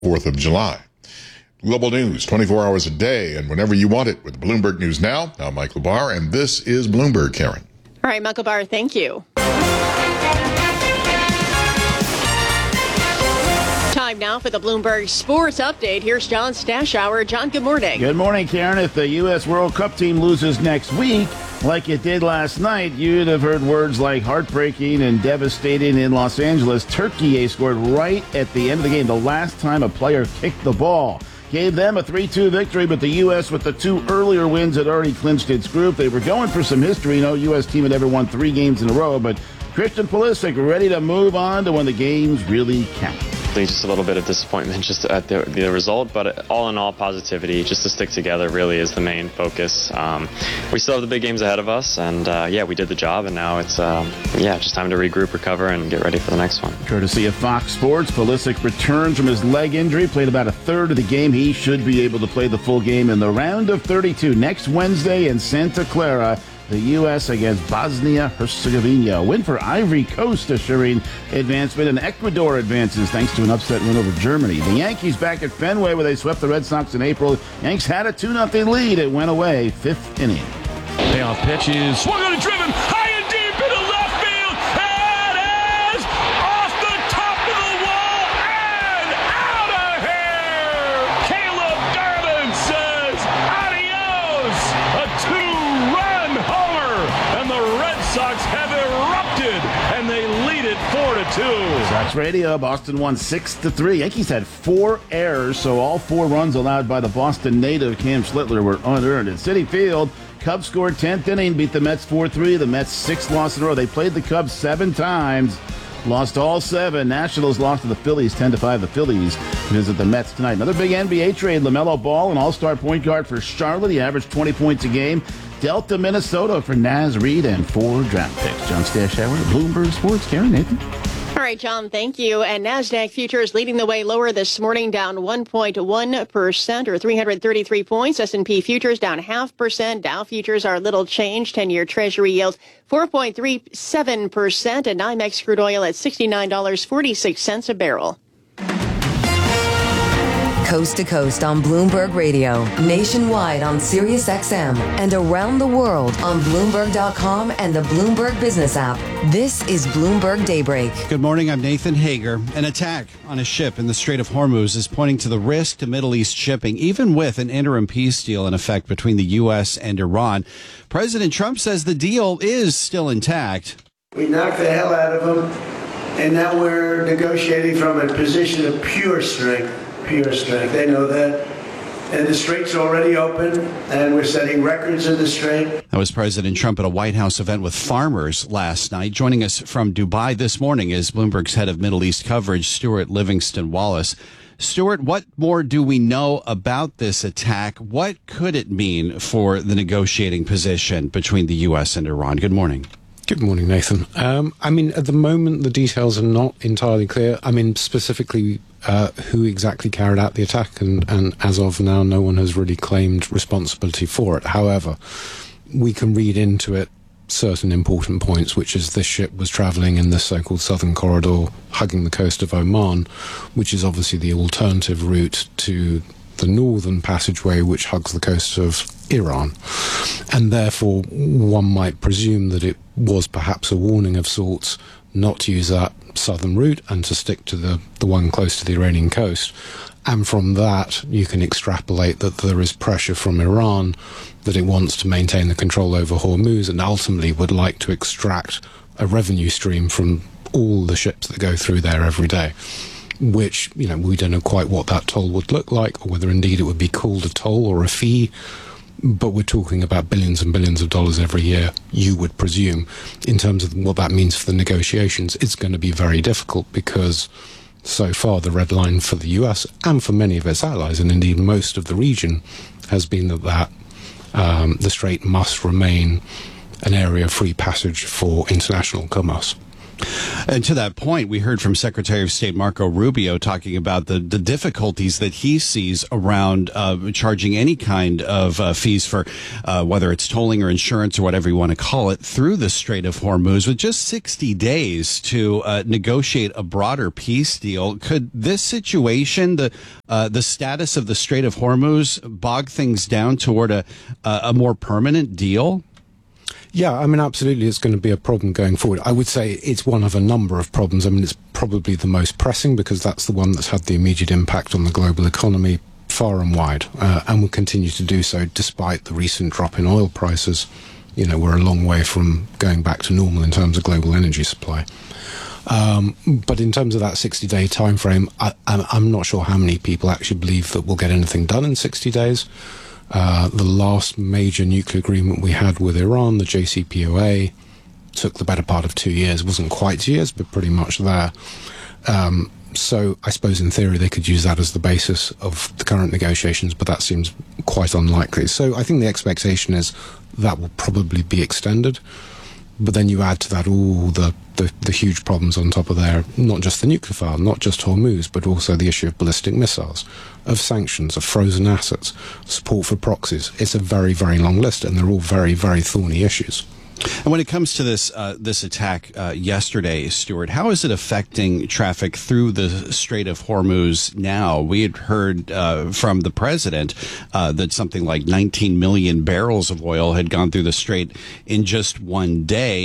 4th of July. Global news 24 hours a day and whenever you want it with Bloomberg News Now. I'm Mike Labar, and this is Bloomberg, Karen. All right, Michael Barr, thank you. Time now for the Bloomberg Sports Update. Here's John Stashower. John, good morning. Good morning, Karen. If the U.S. World Cup team loses next week, like it did last night, you'd have heard words like heartbreaking and devastating in Los Angeles. Turkey scored right at the end of the game, the last time a player kicked the ball. Gave them a 3-2 victory, but the U.S. with the two earlier wins had already clinched its group. They were going for some history. No U.S. team had ever won 3 games in a row, but Christian Pulisic ready to move on to when the games really count. Just a little bit of disappointment just at the result, but all in all, positivity, just to stick together really is the main focus. We still have the big games ahead of us, and we did the job, and now it's just time to regroup, recover, and get ready for the next one. Courtesy of Fox Sports, Pulisic returns from his leg injury, played about a third of the game. He should be able to play the full game in the round of 32 next Wednesday in Santa Clara. The U.S. against Bosnia-Herzegovina. Win for Ivory Coast assuring advancement, and Ecuador advances thanks to an upset win over Germany. The Yankees back at Fenway where they swept the Red Sox in April. Yanks had a 2-0 lead. It went away 5th inning. Payoff pitch is swung on and driven high and deep into left field. It is off the top of the wall and out of here. Caleb Garvin says adios. A 2-run homer, and the Red Sox have erupted, and they lead it 4-2. Sox Radio, Boston won 6-3. Yankees had 4 errors, so all 4 runs allowed by the Boston native Cam Schlittler were unearned. At Citi Field, Cubs scored 10th inning, beat the Mets 4-3. The Mets 6th loss in a row. They played the Cubs 7 times, lost all 7. Nationals lost to the Phillies 10-5. The Phillies visit the Mets tonight. Another big NBA trade, LaMelo Ball, an all-star point guard for Charlotte. He averaged 20 points a game. Delta, Minnesota for Naz Reid and 4 draft picks. John Stashower, Bloomberg Sports. Karen, Nathan. All right, John, thank you. And NASDAQ futures leading the way lower this morning, down 1.1% or 333 points. S&P futures down 0.5%. Dow futures are little change. 10-year Treasury yield 4.37%. And NYMEX crude oil at $69.46 a barrel. Coast to coast on Bloomberg Radio, nationwide on Sirius XM, and around the world on Bloomberg.com and the Bloomberg Business app. This is Bloomberg Daybreak. Good morning, I'm Nathan Hager. An attack on a ship in the Strait of Hormuz is pointing to the risk to Middle East shipping, even with an interim peace deal in effect between the U.S. and Iran. President Trump says the deal is still intact. We knocked the hell out of them, and now we're negotiating from a position of pure strength. Pure strength. They know that. And the strait's already open, and we're setting records in the strait. That was President Trump at a White House event with farmers last night. Joining us from Dubai this morning is Bloomberg's head of Middle East coverage, Stuart Livingston Wallace. Stuart, what more do we know about this attack? What could it mean for the negotiating position between the U.S. and Iran? Good morning. Good morning, Nathan. At the moment, the details are not entirely clear. Specifically, who exactly carried out the attack, and as of now, no one has really claimed responsibility for it. However, we can read into it certain important points, which is this ship was travelling in this so-called southern corridor, hugging the coast of Oman, which is obviously the alternative route to the northern passageway, which hugs the coast of Iran. And therefore, one might presume that it was perhaps a warning of sorts not to use that southern route and to stick to the one close to the Iranian coast. And from that, you can extrapolate that there is pressure from Iran that it wants to maintain the control over Hormuz and ultimately would like to extract a revenue stream from all the ships that go through there every day, which, we don't know quite what that toll would look like or whether indeed it would be called a toll or a fee. But we're talking about billions and billions of dollars every year, you would presume. In terms of what that means for the negotiations, it's going to be very difficult because so far the red line for the US and for many of its allies, and indeed most of the region, has been that the Strait must remain an area of free passage for international commerce. And to that point, we heard from Secretary of State Marco Rubio talking about the difficulties that he sees around charging any kind of fees for whether it's tolling or insurance or whatever you want to call it through the Strait of Hormuz. With just 60 days to negotiate a broader peace deal, could this situation, the status of the Strait of Hormuz, bog things down toward a more permanent deal? Yeah, I mean, absolutely, it's going to be a problem going forward. I would say it's one of a number of problems. I mean, it's probably the most pressing because that's the one that's had the immediate impact on the global economy far and wide, and will continue to do so despite the recent drop in oil prices. You know, we're a long way from going back to normal in terms of global energy supply. But in terms of that 60-day time frame, I'm not sure how many people actually believe that we'll get anything done in 60 days. The last major nuclear agreement we had with Iran, the JCPOA, took the better part of 2 years. It wasn't quite 2 years, but pretty much there. So I suppose in theory they could use that as the basis of the current negotiations, but that seems quite unlikely. So I think the expectation is that will probably be extended. But then you add to that all the huge problems on top of there, not just the nuclear file, not just Hormuz, but also the issue of ballistic missiles, of sanctions, of frozen assets, support for proxies. It's a very, very long list, and they're all very, very thorny issues. And when it comes to this attack yesterday, Stuart, how is it affecting traffic through the Strait of Hormuz now? We had heard from the president that something like 19 million barrels of oil had gone through the strait in just one day.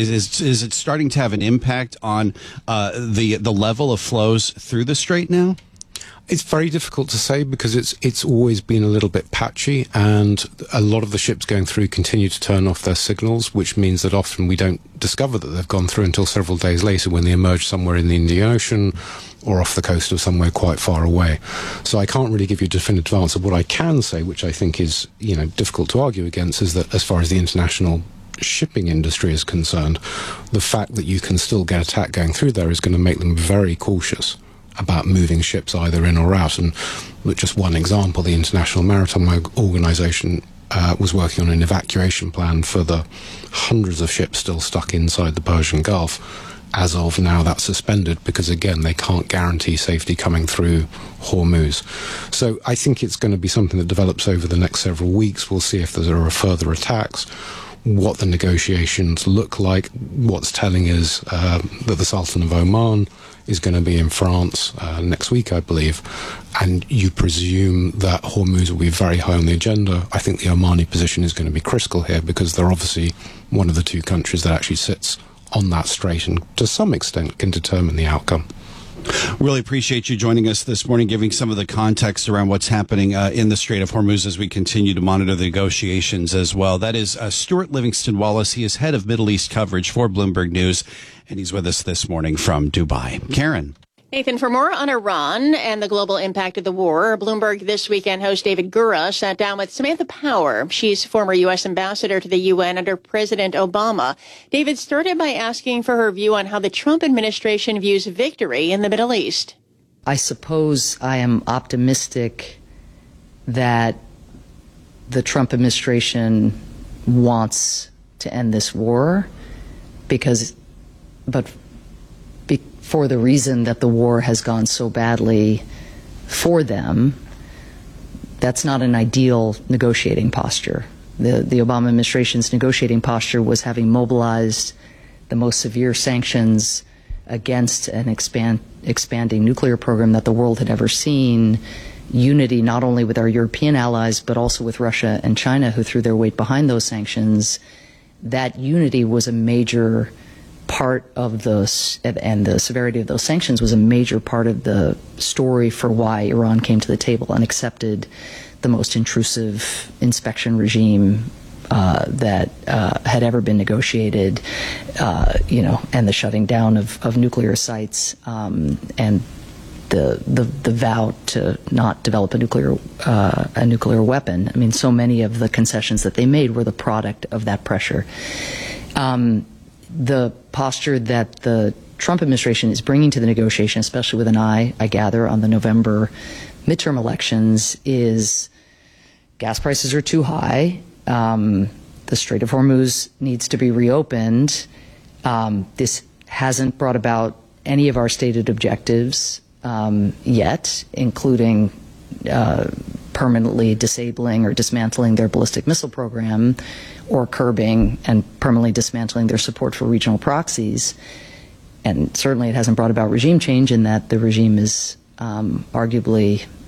Is it starting to have an impact on the level of flows through the strait now? It's very difficult to say because it's always been a little bit patchy, and a lot of the ships going through continue to turn off their signals, which means that often we don't discover that they've gone through until several days later when they emerge somewhere in the Indian Ocean or off the coast of somewhere quite far away. So I can't really give you a definitive answer. What I can say, which I think is difficult to argue against, is that as far as the international shipping industry is concerned, the fact that you can still get attack going through there is going to make them very cautious about moving ships either in or out. And with just one example, the International Maritime Organization was working on an evacuation plan for the hundreds of ships still stuck inside the Persian Gulf. As of now, that's suspended because, again, they can't guarantee safety coming through Hormuz. So I think it's going to be something that develops over the next several weeks. We'll see if there are further attacks, what the negotiations look like. What's telling is that the Sultan of Oman is going to be in France next week, I believe, and you presume that Hormuz will be very high on the agenda. I think the Omani position is going to be critical here because they're obviously one of the two countries that actually sits on that strait and to some extent can determine the outcome. Really appreciate you joining us this morning, giving some of the context around what's happening in the Strait of Hormuz as we continue to monitor the negotiations as well. That is Stuart Livingston Wallace. He is head of Middle East coverage for Bloomberg News, and he's with us this morning from Dubai. Karen. Nathan, for more on Iran and the global impact of the war, Bloomberg This Weekend host David Gura sat down with Samantha Power. She's former U.S. ambassador to the UN under President Obama. David started by asking for her view on how the Trump administration views victory in the Middle East. I suppose I am optimistic that the Trump administration wants to end this war for the reason that the war has gone so badly for them. That's not an ideal negotiating posture. The Obama administration's negotiating posture was having mobilized the most severe sanctions against an expanding nuclear program that the world had ever seen, unity not only with our European allies but also with Russia and China, who threw their weight behind those sanctions. That unity was a major part of and the severity of those sanctions was a major part of the story for why Iran came to the table and accepted the most intrusive inspection regime that had ever been negotiated, and the shutting down of nuclear sites, and the vow to not develop a nuclear weapon. I mean, so many of the concessions that they made were the product of that pressure. The posture that the Trump administration is bringing to the negotiation, especially with an eye, I gather, on the November midterm elections, is gas prices are too high. The Strait of Hormuz needs to be reopened. This hasn't brought about any of our stated objectives yet, including permanently disabling or dismantling their ballistic missile program, or curbing and permanently dismantling their support for regional proxies. And certainly it hasn't brought about regime change, in that the regime is arguably